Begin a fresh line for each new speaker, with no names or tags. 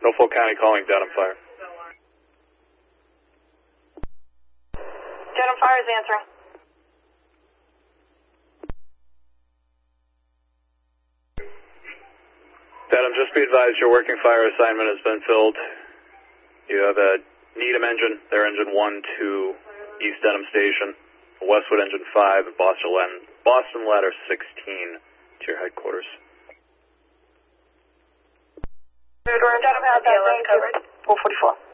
Norfolk County calling Dedham Fire.
Dedham Fire is answering.
Dedham, just be advised your working fire assignment has been filled. You have a Needham engine, their engine 1 to East Dedham Station, Westwood engine 5, and Boston ladder 16 to your headquarters.
Dedham has that covered. 444.